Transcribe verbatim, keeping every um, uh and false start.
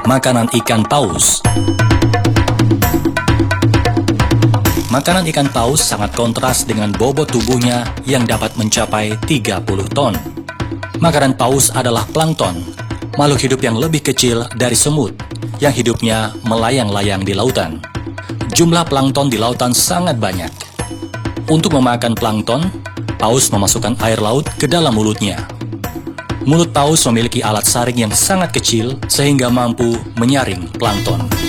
Makanan ikan paus. Makanan ikan paus sangat kontras dengan bobot tubuhnya yang dapat mencapai tiga puluh ton. Makanan paus adalah plankton, makhluk hidup yang lebih kecil dari semut, yang hidupnya melayang-layang di lautan. Jumlah plankton di lautan sangat banyak. Untuk memakan plankton, paus memasukkan air laut ke dalam mulutnya. Mulut paus memiliki alat saring yang sangat kecil sehingga mampu menyaring plankton.